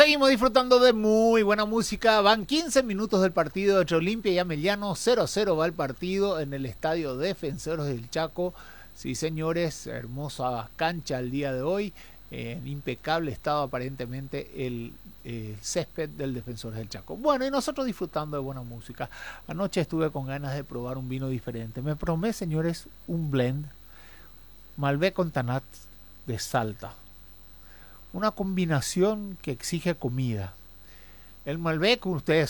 Seguimos disfrutando de muy buena música. Van 15 minutos del partido entre Olimpia y Ameliano. 0-0 va el partido en el estadio Defensores del Chaco. Sí, señores, hermosa cancha el día de hoy. En impecable estado aparentemente el césped del Defensores del Chaco. Bueno, y nosotros disfrutando de buena música. Anoche estuve con ganas de probar un vino diferente. Me probé, señores, un blend Malbec con Tanat de Salta. Una combinación que exige comida. El Malbec, ustedes